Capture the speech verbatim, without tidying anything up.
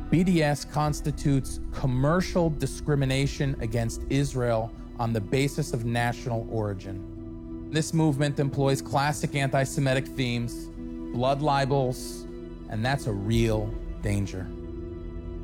B D S constitutes commercial discrimination against Israel on the basis of national origin. This movement employs classic anti-Semitic themes, blood libels, and that's a real danger.